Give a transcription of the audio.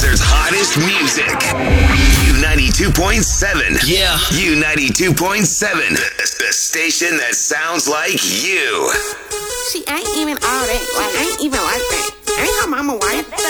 Desert's hottest music. U92.7. Yeah. U92.7. The station that sounds like you. She ain't even all that. Like, ain't even like that. Ain't her mama wife.